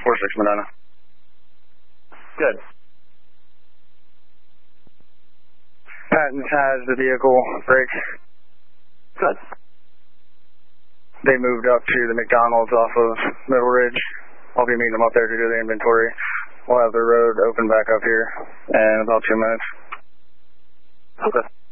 46 Medina. Good. Patton has the vehicle brakes. Good. They moved up to the McDonald's off of Middle Ridge. I'll be meeting them up there to do the inventory. We'll have the road open back up here in about 2 minutes. Okay.